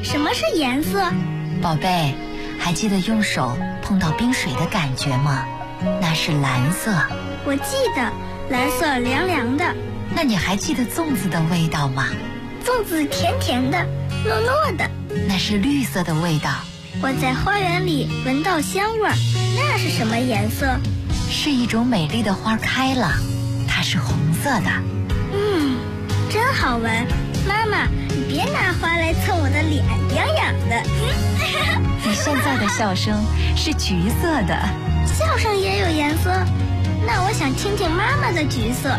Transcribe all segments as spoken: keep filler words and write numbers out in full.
什么是颜色？ 宝贝，还记得用手碰到冰水的感觉吗？那是蓝色。 我记得，蓝色凉凉的。 那你还记得粽子的味道吗？ 粽子甜甜的，糯糯的。 那是绿色的味道。 我在花园里闻到香味儿，那是什么颜色？ 是一种美丽的花开了，它是红色的。 嗯，真好闻。妈妈，你别拿花来蹭我的脸，痒痒的。 你现在的笑声是橘色的。 笑声也有颜色？那我想听听妈妈的橘色。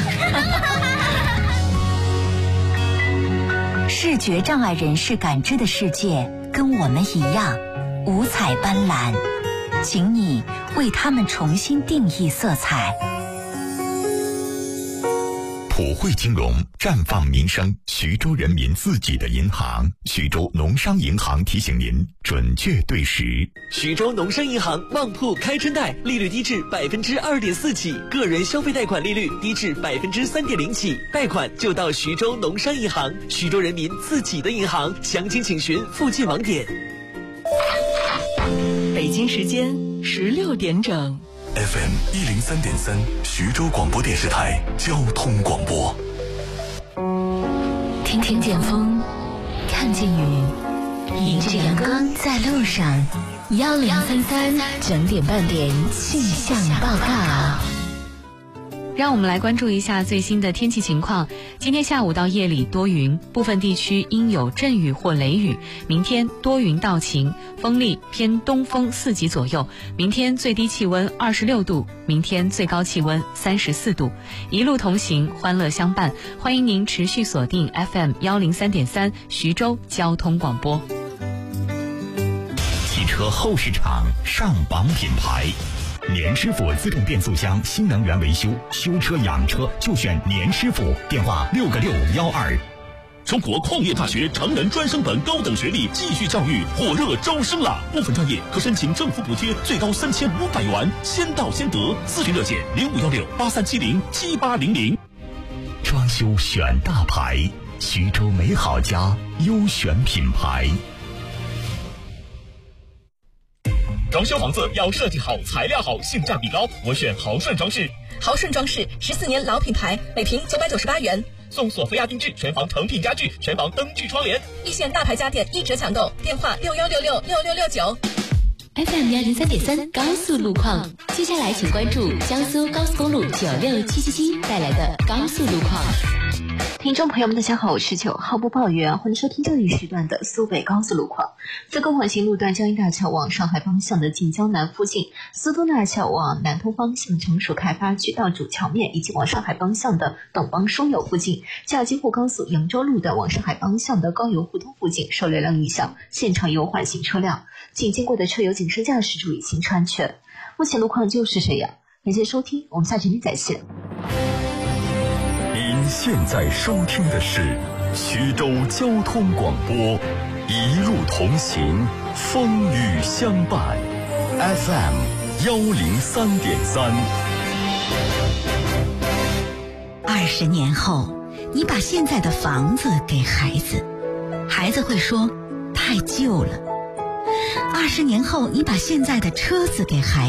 视觉障碍人士感知的世界跟我们一样五彩斑斓，请你为他们重新定义色彩。 普惠金融，绽放民生，徐州人民自己的银行。徐州农商银行提醒您准确对时。 徐州农商银行旺铺开春贷，利率低至百分之二点四起，个人消费贷款利率低至百分之三点零起，贷款就到徐州农商银行，徐州人民自己的银行。详情请询附近网点。 北京时间十六点整。 F M 一零三点三，徐州广播电视台交通广播。 听听见风，看见雨，迎着阳光在路上。幺零三三整点半点气象报告。 让我们来关注一下最新的天气情况。今天下午到夜里多云，部分地区应有阵雨或雷雨。明天多云到晴，风力偏东风四级左右。明天最低气温二十六度，明天最高气温三十四度。一路同行，欢乐相伴。欢迎您持续锁定 F M 幺零三点三徐州交通广播。 汽车后市场上榜品牌。年师傅自动变速箱新能源维修，修车养车就选年师傅，电话六个六幺二。 中国矿业大学成人专升本高等学历继续教育火热招生了，部分专业可申请政府补贴，最高三千五百元，先到先得。咨询热线零五幺六八三七零七八零零。 装修选大牌，徐州美好家优选品牌。 装修房子要设计好，材料好，性价比高，我选豪顺装饰。 豪顺装饰十四年老品牌，每平九百九十八元， 送索菲亚定制全房成品家具，全房灯具窗帘， 一线大牌家电一折抢购，电话六幺六六六六六九。 F M 幺零三点三高速路况，接下来请关注江苏高速公路九六七七七带来的高速路况。 听众朋友们，大家好，我是九号播报员，欢迎收听这一时段的苏北高速路况。自贡环形路段江阴大桥往上海方向的锦江南附近，苏都大桥往南通方向成熟开发区道主桥面，以及往上海方向的董邦枢纽附近，驾京沪高速扬州路段往上海方向的高邮互通附近受流量影响，现场有缓行车辆，请经过的车友谨慎驾驶，注意行车安全。目前路况就是这样，感谢收听，我们下期再见。 您现在收听的是徐州交通广播，一路同行，风雨相伴 ，F M 幺零三点三。 二十年后，你把现在的房子给孩子，孩子会说太旧了。二十年后，你把现在的车子给孩子。